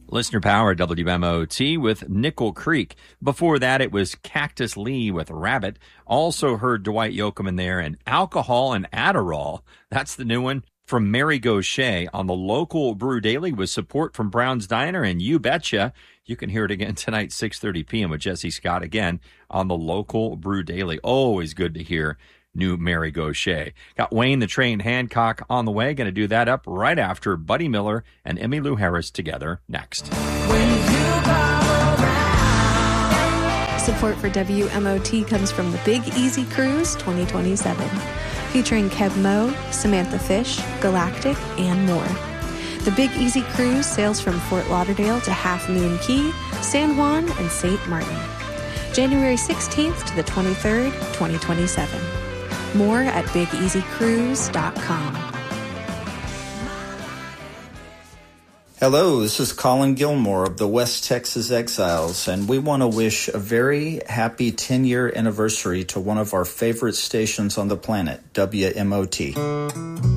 Listener Power, WMOT with Nickel Creek. Before that, it was Cactus Lee with Rabbit. Also heard Dwight Yoakam there, and Alcohol and Adderall. That's the new one from Mary Gaucher on the local Brew Daily with support from Brown's Diner and You Betcha. You can hear it again tonight, 6:30 p.m. with Jesse Scott again on the local Brew Daily. Always good to hear new Mary Gaucher. Got Wayne the Train Hancock on the way. Going to do that up right after Buddy Miller and Emmylou Harris together next. Support for WMOT comes from the Big Easy Cruise 2027, featuring Kev Moe, Samantha Fish, Galactic, and more. The Big Easy Cruise sails from Fort Lauderdale to Half Moon Cay, San Juan, and St. Martin. January 16th to the 23rd, 2027. More at BigEasyCruise.com. Hello, this is Colin Gilmore of the West Texas Exiles, and we want to wish a very happy 10-year anniversary to one of our favorite stations on the planet, WMOT.